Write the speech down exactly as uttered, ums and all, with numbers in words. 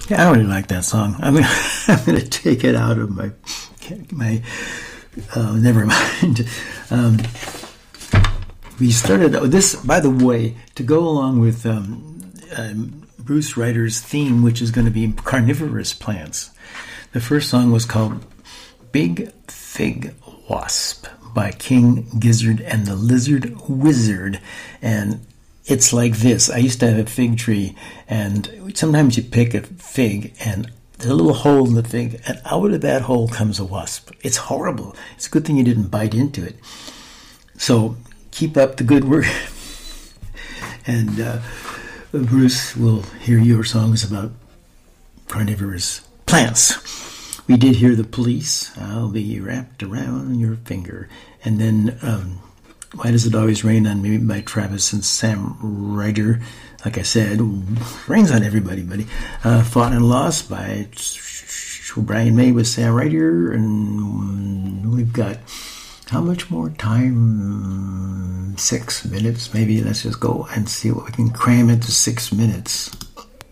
Yeah, I really like that song. I'm gonna, I'm gonna take it out of my my. Uh, never mind. Um, we started this, by the way, to go along with um, um, Bruce Ryder's theme, which is going to be carnivorous plants. The first song was called "Big Fig Wasp" by King Gizzard and the Lizard Wizard, and it's like this. I used to have a fig tree, and sometimes you pick a fig, and there's a little hole in the fig, and out of that hole comes a wasp. It's horrible. It's a good thing you didn't bite into it. So keep up the good work, and uh, Bruce will hear your songs about carnivorous plants. We did hear The Police, "I'll Be Wrapped Around Your Finger," and then um, "Why Does It Always Rain on Me" by Travis and Sam Ryder. Like I said, rains on everybody, buddy. Uh, "Fought and Lost" by Brian May with Sam Ryder, and we've got how much more time? Six minutes, maybe. Let's just go and see what we can cram into six minutes.